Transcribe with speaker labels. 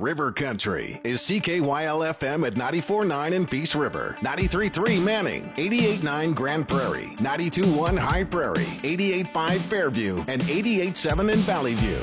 Speaker 1: River Country is CKYL-FM at 94.9 in Peace River, 93.3 Manning, 88.9 Grand Prairie, 92.1 High Prairie, 88.5 Fairview, and 88.7 in Valley View.